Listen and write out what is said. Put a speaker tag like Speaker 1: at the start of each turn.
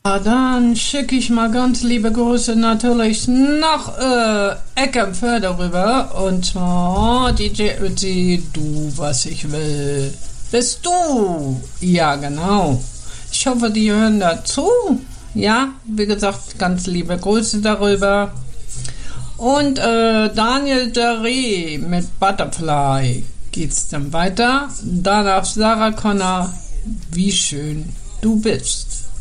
Speaker 1: Dann schicke ich mal ganz liebe Grüße natürlich nach Eckernförde rüber. Und zwar DJ Ötzi, du, was ich will. Bist du? Ja, genau. Ich hoffe, die hören dazu. Ja, wie gesagt, ganz liebe Grüße darüber. Und Daniel Deré mit Butterfly geht's dann weiter. Danach Sarah Connor, wie schön du bist.